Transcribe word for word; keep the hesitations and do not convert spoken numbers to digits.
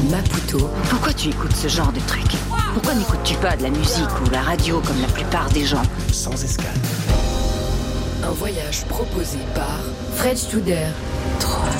Maputo. Pourquoi tu écoutes ce genre de truc? Pourquoi n'écoutes-tu pas de la musique ou la radio comme la plupart des gens? Sans escale. Un voyage proposé par Fred Studer. trois